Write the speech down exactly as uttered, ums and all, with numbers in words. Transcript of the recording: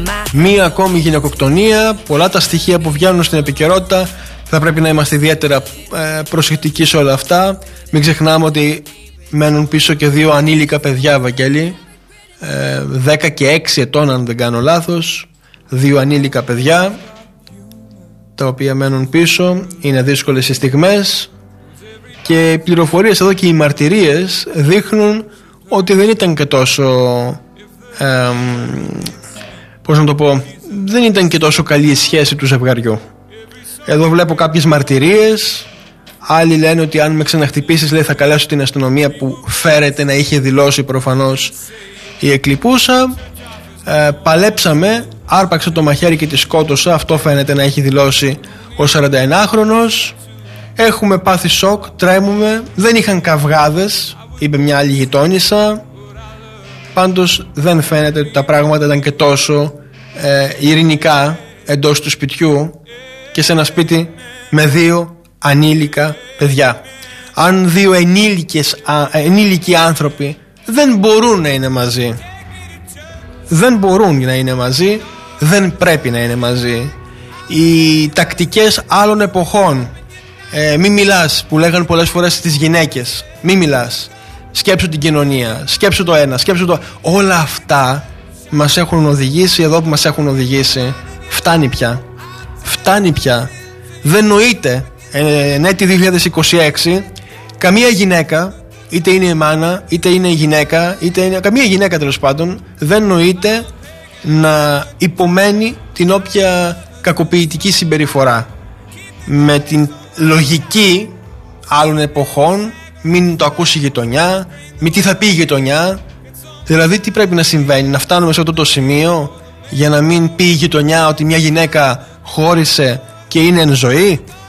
Μία ακόμη γυναικοκτονία, πολλά τα στοιχεία που βγαίνουν στην επικαιρότητα. Θα πρέπει να είμαστε ιδιαίτερα ε, προσεκτικοί σε όλα αυτά. Μην ξεχνάμε ότι μένουν πίσω και δύο ανήλικα παιδιά, Βαγγέλη, ε, δέκα και έξι ετών αν δεν κάνω λάθος. Δύο ανήλικα παιδιά τα οποία μένουν πίσω. Είναι δύσκολες οι στιγμές. Και οι πληροφορίες εδώ και οι μαρτυρίες δείχνουν ότι δεν ήταν και τόσο ε, πώς να το πω, δεν ήταν και τόσο καλή η σχέση του ζευγαριού. Εδώ βλέπω κάποιες μαρτυρίες. Άλλοι λένε ότι αν με ξαναχτυπήσεις, λέει, θα καλέσω την αστυνομία, που φέρεται να είχε δηλώσει προφανώς η εκλιπούσα. ε, Παλέψαμε, άρπαξε το μαχαίρι και τη σκότωσα. Αυτό φαίνεται να έχει δηλώσει ο σαρανταενάχρονος. Έχουμε πάθει σοκ, τρέμουμε. Δεν είχαν καυγάδες, είπε μια άλλη γειτόνισσα. Πάντως δεν φαίνεται ότι τα πράγματα ήταν και τόσο ε, ειρηνικά εντός του σπιτιού και σε ένα σπίτι με δύο ανήλικα παιδιά. Αν δύο ενήλικες, α, ενήλικοι άνθρωποι δεν μπορούν να είναι μαζί, δεν μπορούν να είναι μαζί, δεν πρέπει να είναι μαζί. Οι τακτικές άλλων εποχών, ε, μη μιλάς, που λέγαν πολλές φορές στις γυναίκες, μη μιλάς, σκέψου την κοινωνία, σκέψου το ένα, σκέψου το... Όλα αυτά μας έχουν οδηγήσει εδώ που μας έχουν οδηγήσει. Φτάνει πια. Φτάνει πια. Δεν νοείται ε, εν έτη δύο χιλιάδες είκοσι έξι καμία γυναίκα, είτε είναι η μάνα, είτε είναι η γυναίκα, είτε είναι καμία γυναίκα τέλος πάντων, δεν νοείται να υπομένει την όποια κακοποιητική συμπεριφορά. Με την λογική άλλων εποχών, μην το ακούσει η γειτονιά, μην τι θα πει η γειτονιά. Δηλαδή τι πρέπει να συμβαίνει, να φτάνουμε σε αυτό το σημείο για να μην πει η γειτονιά ότι μια γυναίκα χώρισε και είναι εν ζωή.